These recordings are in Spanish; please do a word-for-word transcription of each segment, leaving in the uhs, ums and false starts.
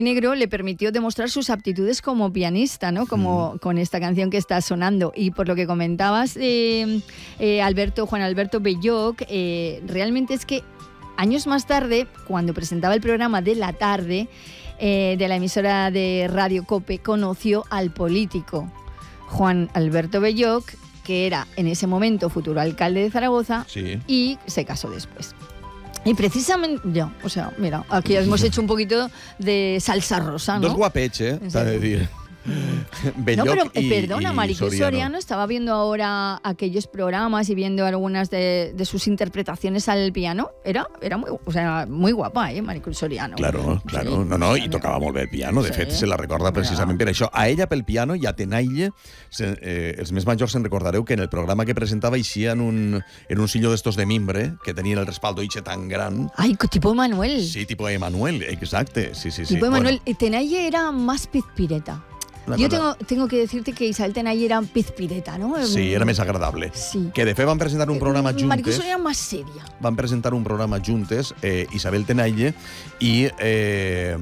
Negro le permitió demostrar sus aptitudes como pianista, ¿no? Como mm. con esta canción que está sonando. Y por lo que comentabas, eh, eh, Alberto, Juan Alberto Belloc, eh, realmente es que años más tarde, cuando presentaba el programa de la tarde eh, de la emisora de Radio COPE, conoció al político Juan Alberto Belloc, que era en ese momento futuro alcalde de Zaragoza, sí. y se casó después. Y precisamente, yo, o sea, mira, aquí hemos hecho un poquito de salsa rosa, ¿no? Dos guapets, ¿eh? T'ha de dir. No, pero y, perdona, Maricruz Soriano. Soriano estaba viendo ahora aquellos programas y viendo algunas de, de sus interpretaciones al piano. Era, era muy, o sea, muy guapa, eh, Maricruz Soriano. Claro, claro. Sí. No, no, i tocava molt bé el piano. De sí. fet, se la recorda precisament per això. A ella pel piano i a Tenaille, se, eh, els més majors se'n recordareu que en el programa que presentava eixia en un, en un sillo d'estos de mimbre, que tenien el respaldo ixe tan gran. Ay, tipo Emanuel. Sí, tipo Emanuel, exacte. Sí, sí, sí. Tipo Emanuel. Bueno. Tenaille era más pizpireta. La Yo tengo, tengo que decirte que Isabel Tenaille era pizpireta, ¿no? Sí, era més agradable. Sí. Que de fet van presentar un programa juntes. Maricruz era más seria. Van presentar un programa juntes, eh, Isabel Tenaille i eh,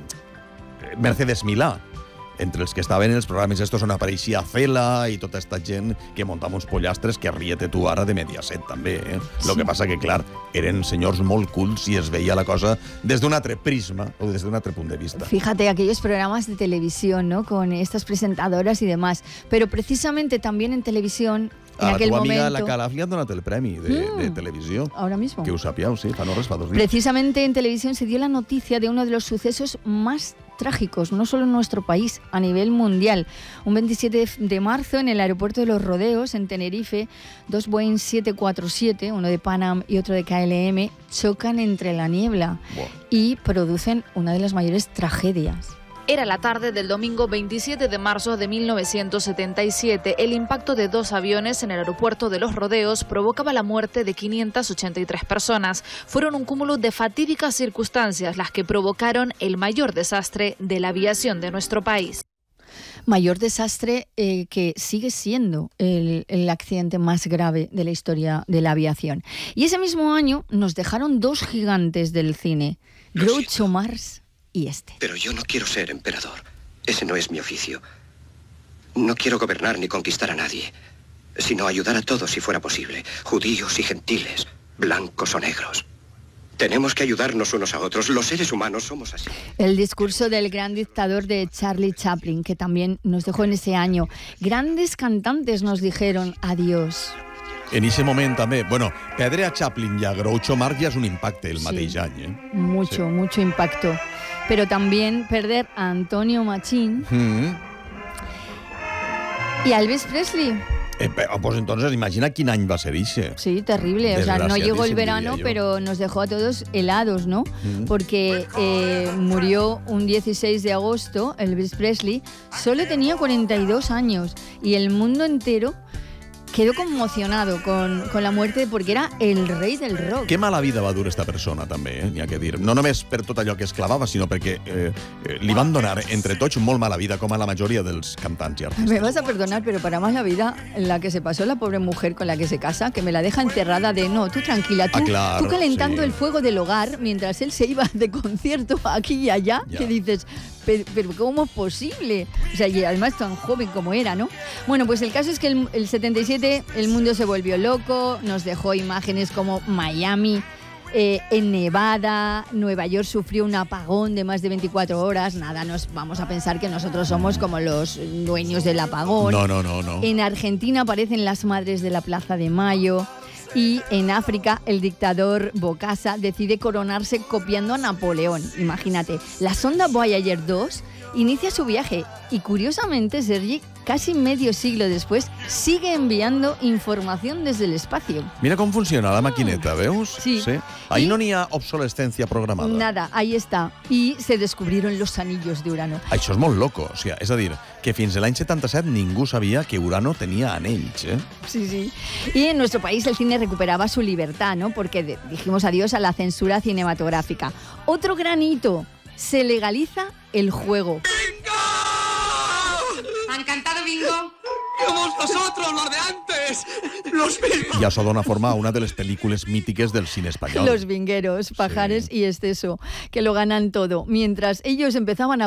Mercedes Milà. Entre els que estaven en els programes estos on apareixia Cela i tota esta gent que muntava uns pollastres que riete tu ara de Mediaset també, eh? Sí. Lo que passa que, clar, eren senyors molt cults i es veia la cosa des d'un altre prisma o des d'un altre punt de vista. Fíjate, aquellos programas de televisión, ¿no? Con estas presentadoras y demás. Pero precisamente también en televisión, en a aquel la tua amiga momento... la Calaf li han donat el premi de, mm. de televisió. Ahora mismo. Que ho sapiau, sí, fa no res, fa dos dies. Precisamente en televisión se dio la noticia de uno de los sucesos más trágicos, no solo en nuestro país, a nivel mundial. Un veintisiete de marzo, en el aeropuerto de Los Rodeos, en Tenerife, dos Boeing siete cuatro siete, uno de Pan Am y otro de K L M, chocan entre la niebla wow. y producen una de las mayores tragedias. Era la tarde del domingo veintisiete de marzo de mil novecientos setenta y siete. El impacto de dos aviones en el aeropuerto de Los Rodeos provocaba la muerte de quinientas ochenta y tres personas. Fueron un cúmulo de fatídicas circunstancias las que provocaron el mayor desastre de la aviación de nuestro país. Mayor desastre eh, que sigue siendo el, el accidente más grave de la historia de la aviación. Y ese mismo año nos dejaron dos gigantes del cine, Groucho Marx y este. Pero yo no quiero ser emperador. Ese no es mi oficio. No quiero gobernar ni conquistar a nadie, sino ayudar a todos si fuera posible, judíos y gentiles, blancos o negros. Tenemos que ayudarnos unos a otros. Los seres humanos somos así. El discurso del gran dictador de Charlie Chaplin, que también nos dejó en ese año. Grandes cantantes nos dijeron adiós. En ese moment també, bueno, perdre a Chaplin i a Groucho Marx ja és un impacte el sí, mateix any, eh? Mucho, sí. mucho impacto. Pero también perder a Antonio Machín mm-hmm. y a Elvis Presley. Eh, pues entonces, imagina quin any va ser ese. Sí, terrible. O sea, no llegó el verano, pero nos dejó a todos helados, ¿no? Mm. Porque eh, murió un dieciséis de agosto, Elvis Presley. Solo tenía cuarenta y dos años y el mundo entero quedó conmocionado con, con la muerte porque era el rei del rock. Que mala vida va dur esta persona, també, eh? N'hi ha que dir. No només per tot allò que esclavava, sinó perquè eh, eh, li van donar, entre tots, molt mala vida, com a la majoria dels cantants i artistes. Me vas a perdonar, pero para más la vida, la que se pasó la pobre mujer con la que se casa, que me la deja encerrada de, no, tú tranquila, tú, ah, claro, tú calentando sí. el fuego del hogar, mientras él se iba de concierto aquí y allá, ya. que dices... Pero, pero ¿cómo es posible? O sea, y además tan joven como era, ¿no? Bueno, pues el caso es que el, el setenta y siete el mundo se volvió loco, nos dejó imágenes como Miami, eh, en Nevada, Nueva York sufrió un apagón de más de veinticuatro horas. Nada, nos vamos a pensar que nosotros somos como los dueños del apagón. No, no, no, no. En Argentina aparecen las madres de la Plaza de Mayo. Y en África, el dictador Bokassa decide coronarse copiando a Napoleón. Imagínate, la sonda Voyager dos inicia su viaje y, curiosamente, Sergi, casi medio siglo después, sigue enviando información desde el espacio. Mira com funciona la maquineta, veus? Sí. sí. Ahí y no n'hi ha obsolescencia programada. Nada, ahí está. Y se descubrieron los anillos de Urano. Això és molt loco. O sigui, és a dir, que fins a l'any setanta-set ningú sabia que Urano tenía anells, ¿eh? Sí, sí. Y en nuestro país el cine recuperaba su libertad, ¿no? Porque dijimos adiós a la censura cinematográfica. Otro gran hito, se legaliza el juego. ¡Bingo! ¿Han cantado bingo? Somos nosotros, los de antes. Los mismos. I això dona forma a una de les pel·lícules mítiques del cine espanyol. Los vingueros, Pajares Sí. y Exceso, que lo ganan todo. Mientras ellos empezaban a